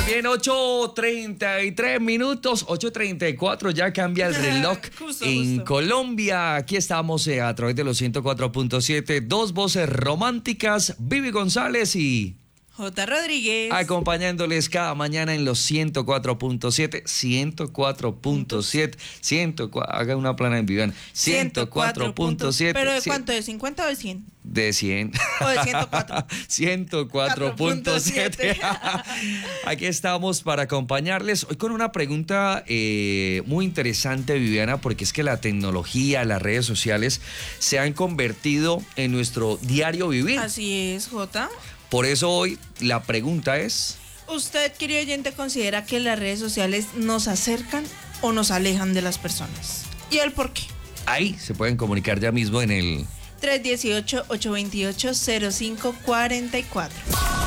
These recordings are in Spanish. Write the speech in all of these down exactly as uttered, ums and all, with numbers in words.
Bien, ocho treinta y tres minutos, ocho treinta y cuatro, ya cambia el reloj Justo, en justo. Colombia. Aquí estamos eh, a través de los ciento cuatro punto siete, dos voces románticas, Vivi González y J. Rodríguez. acompañándoles cada mañana en los ciento cuatro punto siete, ciento cuatro punto siete, ciento cuatro, haga una plana en Viviana, ciento cuatro punto siete. ¿Pero de cuánto? ¿De cincuenta o de cien? De cien. ¿O de ciento cuatro? ciento cuatro punto siete. Aquí estamos para acompañarles hoy con una pregunta eh, muy interesante, Viviana, porque es que la tecnología, las redes sociales se han convertido en nuestro diario vivir. Así es, J. Por eso hoy la pregunta es... ¿Usted, querido oyente, considera que las redes sociales nos acercan o nos alejan de las personas? ¿Y el por qué? Ahí se pueden comunicar ya mismo en el... tres uno ocho, ocho dos ocho, cero cinco cuatro cuatro.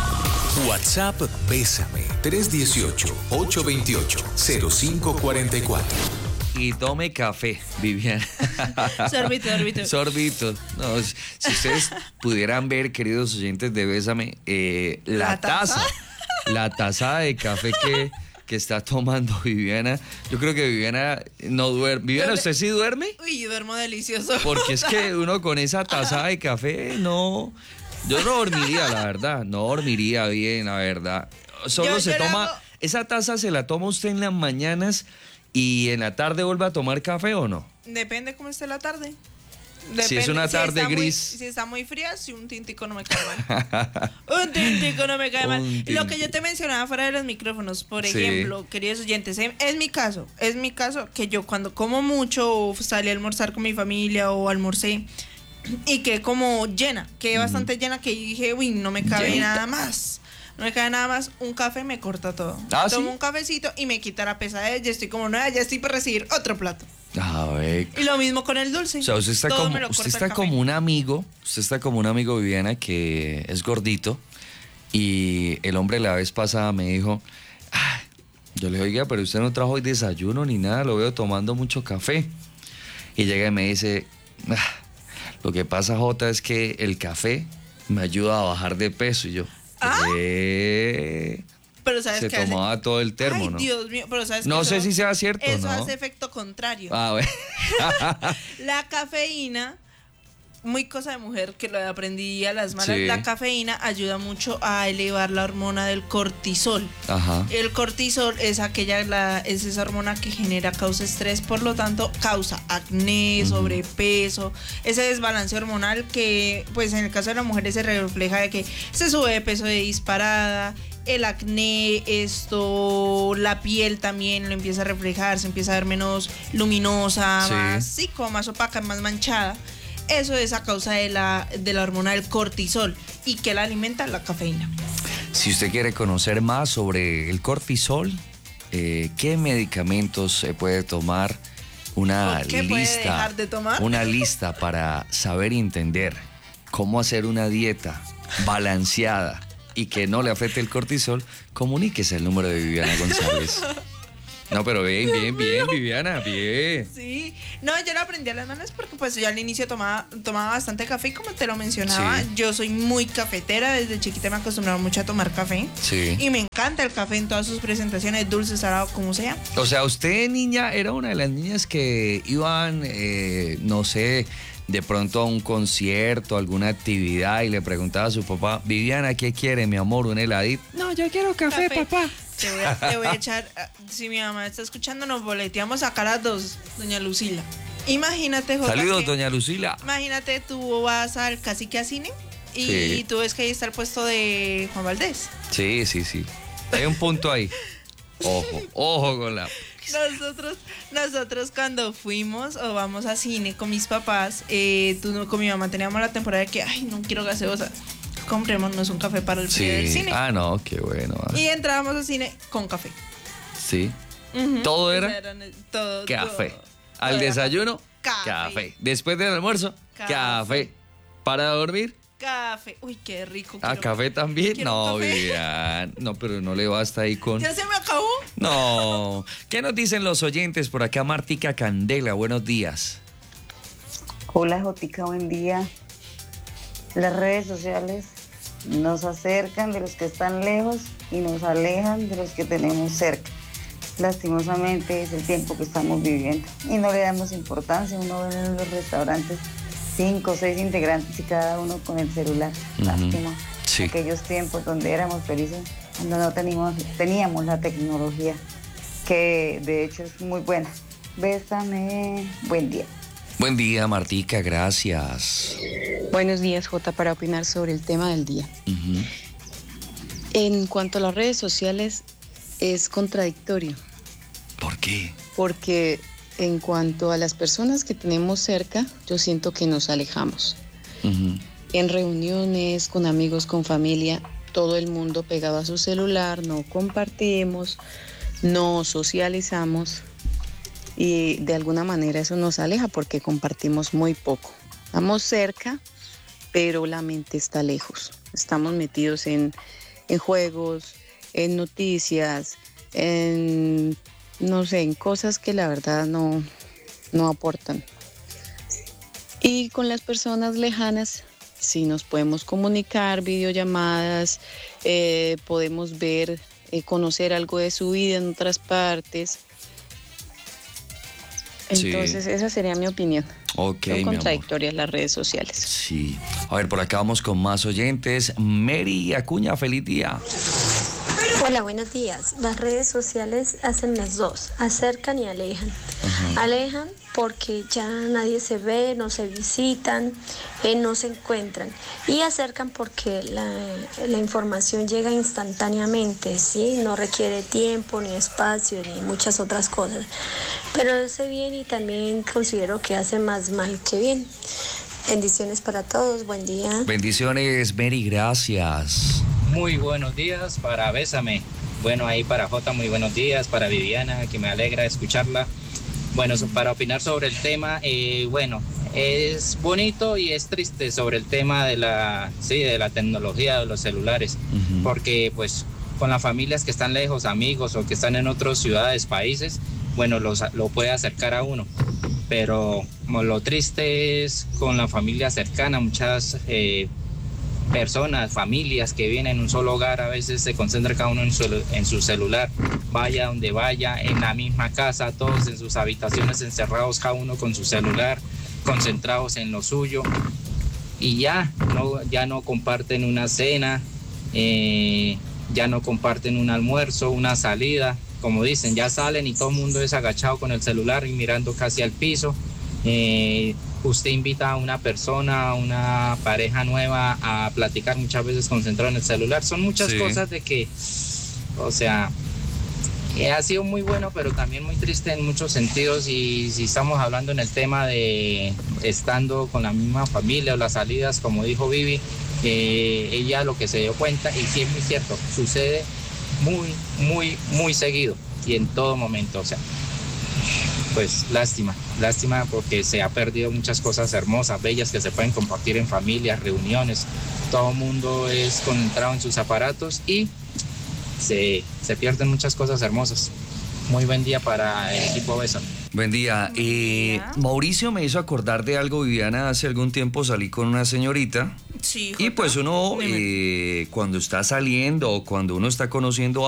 WhatsApp Bésame tres uno ocho, ocho dos ocho, cero cinco cuatro cuatro. Y tome café, Viviana. Sorbito, sorbito. Sorbito. No, si ustedes pudieran ver, queridos oyentes de Bésame, eh, la, ¿La taza? taza, la taza de café que, que está tomando Viviana. Yo creo que Viviana no duerme. Viviana, ¿usted sí duerme? Uy, duermo delicioso. Porque es que uno con esa taza de café, no... Yo no dormiría, la verdad. No dormiría bien, la verdad. Solo Yo- se yo la toma... hago- ¿Esa taza se la toma usted en las mañanas y en la tarde vuelve a tomar café o no? Depende cómo esté la tarde. Si es una tarde está muy- gris. si está muy fría, si un tintico no me cae mal. Un tintico no me cae mal. Un Lo que tintico. yo te mencionaba fuera de los micrófonos, por Sí. ejemplo, queridos oyentes, em- es mi caso, es mi caso que yo cuando como mucho o salí a almorzar con mi familia o almorcé y que como llena, quedé bastante llena que dije, uy, no me cabe Llenita. nada más. No me cabe nada más, un café me corta todo. ¿Ah, Tomo sí? un cafecito y me quita la pesadez, ya estoy como nueva, ya estoy para recibir otro plato. A ver. Y lo mismo con el dulce. O sea, usted está, Todo como, me lo usted corta está el café. como un amigo, usted está como un amigo, Viviana, que es gordito, y el hombre la vez pasada me dijo, "Ah", yo le digo, oiga, pero usted no trajo hoy desayuno ni nada, lo veo tomando mucho café. Y llega y me dice, "Ah, lo que pasa, Jota, es que el café me ayuda a bajar de peso". Y yo, ¿Ah? "Eh". Pero ¿sabes Se qué hace? tomaba todo el termo, Ay, ¿no? Dios mío, pero ¿sabes No qué? sé Eso- si sea cierto o Eso no. hace efecto contrario. Ah, bueno. La cafeína, muy cosa de mujer que lo aprendí a las malas, Sí. la cafeína ayuda mucho a elevar la hormona del cortisol. Ajá. El cortisol es aquella, la, es esa hormona que genera, causa estrés, por lo tanto causa acné, sobrepeso, ese desbalance hormonal que pues en el caso de las mujeres se refleja de que se sube de peso de disparada, el acné, esto, la piel también lo empieza a reflejar, se empieza a ver menos luminosa, Sí. más, sí, como más opaca, más manchada. Eso es a causa de la, de la hormona del cortisol. ¿Y que la alimenta? La cafeína. Si usted quiere conocer más sobre el cortisol, eh, qué medicamentos se puede tomar, una ¿O qué puede lista, dejar de tomar? una lista para saber y entender cómo hacer una dieta balanceada y que no le afecte el cortisol, comuníquese el número de Viviana González. No, pero bien, bien, bien, Viviana, bien. Sí, no, yo lo aprendí a las manos porque pues yo al inicio tomaba, tomaba bastante café y como te lo mencionaba, Sí. yo soy muy cafetera, desde chiquita me acostumbraba mucho a tomar café Sí. y me encanta el café en todas sus presentaciones, dulce, salado, como sea. O sea, usted, niña, era una de las niñas que iban, eh, no sé, de pronto a un concierto, alguna actividad y le preguntaba a su papá, Viviana, ¿qué quiere, mi amor? ¿Un heladito? No, yo quiero café, Café. papá. Te voy, a, te voy a echar, ah, si mi mamá está escuchando, nos boleteamos a las dos, doña Lucila. Imagínate, Jota, Saludos, que- doña Lucila. Imagínate, tú vas al Cacique a Cine y Sí. tú ves que ahí está el puesto de Juan Valdés. Sí, sí, sí. Hay un punto ahí. Ojo, ojo con la... Nosotros, nosotros cuando fuimos o vamos a cine con mis papás, eh, tú no- con mi mamá teníamos la temporada de que, ay, no quiero gaseosa, comprémonos un café para el frío del Sí. cine. Ah, no, qué bueno. ah. Y entrábamos al cine con café. Sí. Ujú. ¿Todo O sea, era? eran, eh, todo, Café. todo. Al Todo era desayuno, café. café. Después del almuerzo, Café. café. Para dormir, Café. Uy, qué rico. ¿a quiero- café también? quiero No, café. Vivian. No, pero no le basta ahí con... ¿Ya se me acabó? No. ¿Qué nos dicen los oyentes por acá? Martica Candela, buenos días. Hola Jotica, buen día. Las redes sociales nos acercan de los que están lejos y nos alejan de los que tenemos cerca. Lastimosamente es el tiempo que estamos viviendo y no le damos importancia. Uno ve en los restaurantes cinco o seis integrantes y cada uno con el celular. Uh-huh. Lástima. Sí. Aquellos tiempos donde éramos felices, cuando no teníamos, teníamos la tecnología, que de hecho es muy buena. Bésame. Buen día. Buen día, Martica, gracias. Buenos días, Jota, para opinar sobre el tema del día. Uh-huh. En cuanto a las redes sociales, es contradictorio. ¿Por qué? Porque en cuanto a las personas que tenemos cerca, yo siento que nos alejamos. Uh-huh. En reuniones, con amigos, con familia, todo el mundo pegado a su celular, no compartimos, no socializamos y de alguna manera eso nos aleja porque compartimos muy poco. Estamos cerca, pero la mente está lejos. Estamos metidos en, en juegos, en noticias, en, no sé, en cosas que la verdad no, no aportan. Y con las personas lejanas sí nos podemos comunicar, videollamadas, eh, podemos ver, eh, conocer algo de su vida en otras partes. Entonces, sí. Esa sería mi opinión. Ok, Son contradictorias las redes sociales. Sí. A ver, por acá vamos con más oyentes. Mary Acuña, feliz día. Hola, buenos días. Las redes sociales hacen las dos, acercan y alejan. Uh-huh. Alejan porque ya nadie se ve, no se visitan, eh, no se encuentran. Y acercan porque la, la información llega instantáneamente, ¿sí? No requiere tiempo, ni espacio, ni muchas otras cosas. Pero hace bien y también considero que hace más mal que bien. Bendiciones para todos, buen día. Bendiciones, Mary, gracias. Muy buenos días para Bésame. Bueno, ahí para Jota, muy buenos días. Para Viviana, que me alegra escucharla. Bueno, para opinar sobre el tema, eh, bueno, es bonito y es triste sobre el tema de la, sí, de la tecnología, de los celulares, uh-huh. Porque pues con las familias que están lejos, amigos o que están en otras ciudades, países, bueno, los, lo puede acercar a uno. Pero lo triste es con la familia cercana, muchas eh, personas, familias que viven en un solo hogar, a veces se concentra cada uno en su, en su celular, vaya donde vaya, en la misma casa, todos en sus habitaciones encerrados, cada uno con su celular, concentrados en lo suyo, y ya no, ya no comparten una cena, eh, ya no comparten un almuerzo, una salida, como dicen, ya salen y todo el mundo es agachado con el celular y mirando casi al piso. Eh, usted invita a una persona, a una pareja nueva a platicar, muchas veces concentrado en el celular. Son muchas sí. cosas de que, o sea, eh, ha sido muy bueno, pero también muy triste en muchos sentidos. Y si estamos hablando en el tema de estando con la misma familia o las salidas, como dijo Vivi, eh, ella lo que se dio cuenta, y sí es muy cierto, sucede muy, muy, muy seguido y en todo momento, o sea, pues lástima, lástima porque se ha perdido muchas cosas hermosas, bellas que se pueden compartir en familias, reuniones, todo el mundo es concentrado en sus aparatos y se, se pierden muchas cosas hermosas. Muy buen día para el equipo Bésame. Buen día. Eh, Mauricio me hizo acordar de algo, Viviana. Hace algún tiempo salí con una señorita. Sí, y pues uno, eh, cuando está saliendo o cuando uno está conociendo